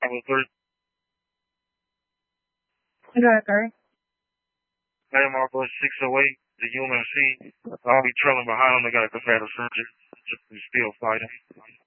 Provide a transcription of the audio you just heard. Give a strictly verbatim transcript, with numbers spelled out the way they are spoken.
I was thirty. Go ahead, Curry. Name off of six oh eight, the U M C. I'll be trailing behind them. They got a competitive surgery. Just still fighting.